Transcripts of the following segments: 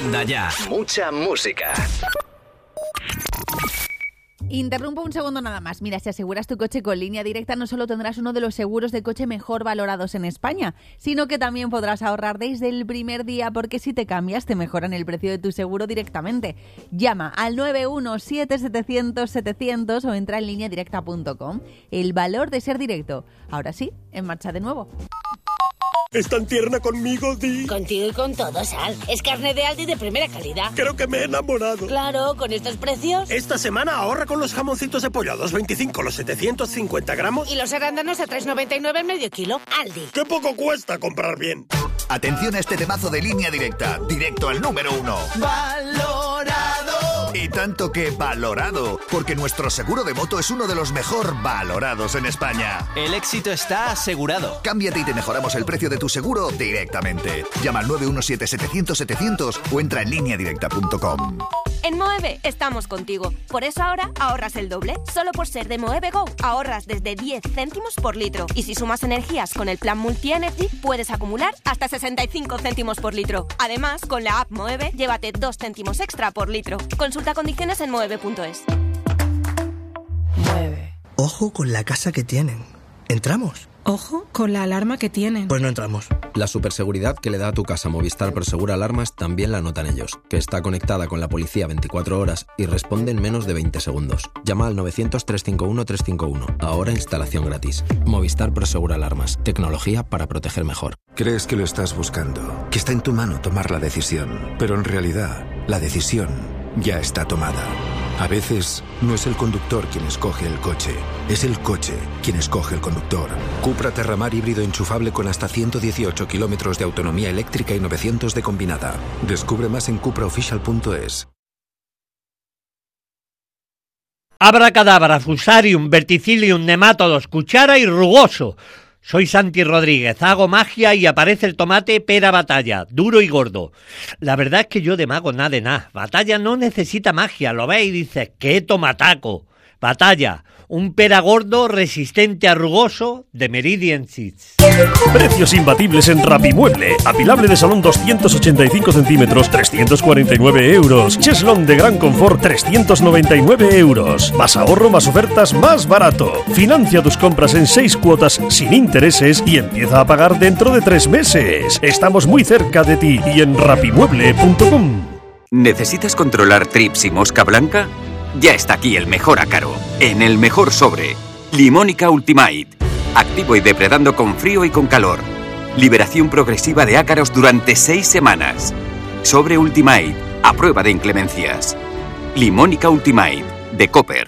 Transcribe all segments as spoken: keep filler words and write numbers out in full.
Anda ya. Mucha música. Interrumpo un segundo nada más. Mira, si aseguras tu coche con Línea Directa, no solo tendrás uno de los seguros de coche mejor valorados en España, sino que también podrás ahorrar desde el primer día, porque si te cambias te mejoran el precio de tu seguro directamente. Llama al nueve uno siete setecientos setecientos o entra en línea directa punto com. El valor de ser directo. Ahora sí, en marcha de nuevo. ¿Es tan tierna conmigo, Di? Contigo y con todo, Sal. Es carne de Aldi de primera calidad. Creo que me he enamorado. Claro, con estos precios. Esta semana ahorra con los jamoncitos de pollo a dos veinticinco los setecientos cincuenta gramos. Y los arándanos a tres noventa y nueve el medio kilo. Aldi. ¡Qué poco cuesta comprar bien! Atención a este temazo de Línea Directa. Directo al número uno. ¡Valorado! Y tanto que valorado, porque nuestro seguro de moto es uno de los mejor valorados en España. El éxito está asegurado. Cámbiate y te mejoramos el precio de tu seguro directamente. Llama al nueve uno siete setecientos setecientos o entra en línea directa punto com. En Moeve estamos contigo. Por eso ahora ahorras el doble. Solo por ser de Moeve Go ahorras desde diez céntimos por litro. Y si sumas energías con el plan Multi Energy, puedes acumular hasta sesenta y cinco céntimos por litro. Además, con la app Moeve, llévate dos céntimos extra por litro. Consulta condiciones en moeve punto es. Moeve. Ojo con la casa que tienen. ¿Entramos? Ojo con la alarma que tienen. Pues no entramos. La superseguridad que le da a tu casa Movistar Prosegur Alarmas también la notan ellos, que está conectada con la policía veinticuatro horas y responde en menos de veinte segundos. Llama al novecientos, trescientos cincuenta y uno, trescientos cincuenta y uno. Ahora instalación gratis. Movistar Prosegur Alarmas. Tecnología para proteger mejor. Crees que lo estás buscando, que está en tu mano tomar la decisión, pero en realidad la decisión ya está tomada. A veces no es el conductor quien escoge el coche, es el coche quien escoge el conductor. Cupra Terramar híbrido enchufable con hasta ciento dieciocho kilómetros de autonomía eléctrica y novecientos de combinada. Descubre más en cupra oficial punto es. Abracadabra, Fusarium, Verticillium, Nematodos, Cuchara y Rugoso. Soy Santi Rodríguez, hago magia y aparece el tomate pera batalla, duro y gordo. La verdad es que yo de mago nada de nada. Batalla no necesita magia, lo ves y dices, ¡qué tomataco! Batalla, un pera gordo resistente a rugoso de Meridian Seeds. Precios imbatibles en Rapimueble. Apilable de salón doscientos ochenta y cinco centímetros, trescientos cuarenta y nueve euros. Cheslón de gran confort, trescientos noventa y nueve euros. Más ahorro, más ofertas, más barato. Financia tus compras en seis cuotas sin intereses y empieza a pagar dentro de tres meses. Estamos muy cerca de ti y en rapimueble punto com. ¿Necesitas controlar trips y mosca blanca? Ya está aquí el mejor ácaro, en el mejor sobre. Limónica Ultimate. Activo y depredando con frío y con calor. Liberación progresiva de ácaros durante seis semanas. Sobre Ultimate, a prueba de inclemencias. Limónica Ultimate, de Copper.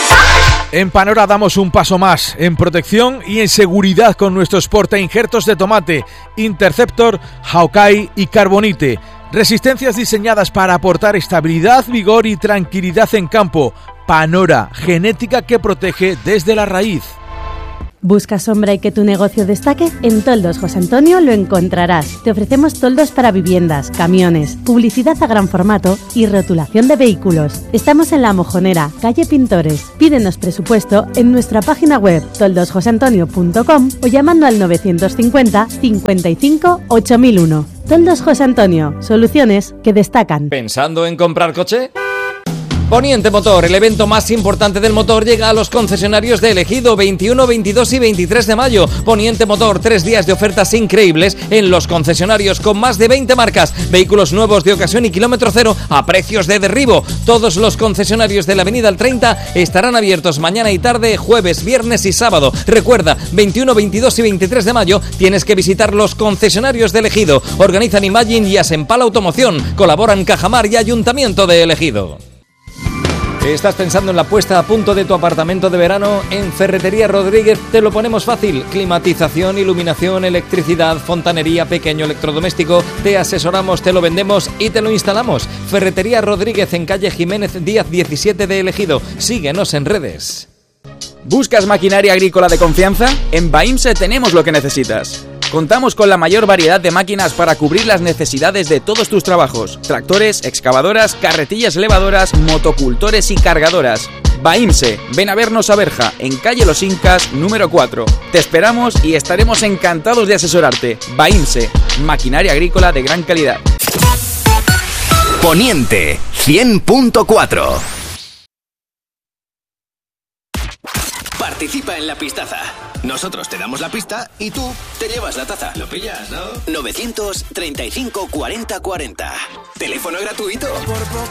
En Panora damos un paso más en protección y en seguridad con nuestros portainjertos de tomate Interceptor, Hawkeye y Carbonite. Resistencias diseñadas para aportar estabilidad, vigor y tranquilidad en campo. Panora, genética que protege desde la raíz. ¿Buscas sombra y que tu negocio destaque? En Toldos José Antonio lo encontrarás. Te ofrecemos toldos para viviendas, camiones, publicidad a gran formato y rotulación de vehículos. Estamos en La Mojonera, calle Pintores. Pídenos presupuesto en nuestra página web toldos josé antonio punto com o llamando al novecientos cincuenta, cincuenta y cinco, ocho mil uno. Toldos José Antonio, soluciones que destacan. ¿Pensando en comprar coche? Poniente Motor, el evento más importante del motor, llega a los concesionarios de Ejido veintiuno, veintidós y veintitrés de mayo. Poniente Motor, tres días de ofertas increíbles en los concesionarios con más de veinte marcas, vehículos nuevos de ocasión y kilómetro cero a precios de derribo. Todos los concesionarios de la Avenida El treinta estarán abiertos mañana y tarde, jueves, viernes y sábado. Recuerda, veintiuno, veintidós y veintitrés de mayo tienes que visitar los concesionarios de Ejido. Organizan Imagine y Asempal Automoción. Colaboran Cajamar y Ayuntamiento de Ejido. ¿Estás pensando en la puesta a punto de tu apartamento de verano? En Ferretería Rodríguez te lo ponemos fácil. Climatización, iluminación, electricidad, fontanería, pequeño electrodoméstico. Te asesoramos, te lo vendemos y te lo instalamos. Ferretería Rodríguez en calle Jiménez Díaz diecisiete de Ejido. Síguenos en redes. ¿Buscas maquinaria agrícola de confianza? En Baimse tenemos lo que necesitas. Contamos con la mayor variedad de máquinas para cubrir las necesidades de todos tus trabajos. Tractores, excavadoras, carretillas levadoras, motocultores y cargadoras. Baimse, ven a vernos a Berja, en calle Los Incas, número cuatro. Te esperamos y estaremos encantados de asesorarte. Baimse, maquinaria agrícola de gran calidad. Poniente cien punto cuatro. Participa en la pistaza. Nosotros te damos la pista y tú te llevas la taza. ¿Lo pillas, no? novecientos treinta y cinco cuarenta cuarenta. Teléfono gratuito.